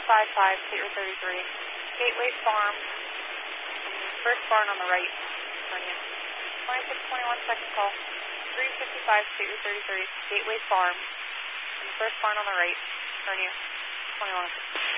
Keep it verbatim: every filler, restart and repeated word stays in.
five five, clear thirty-three. Gateway Farm, first barn on the right, turn you. twenty-six twenty-one, second call. three fifty-five, clear thirty-three. Gateway Farm, first barn on the right, turn you. twenty-one.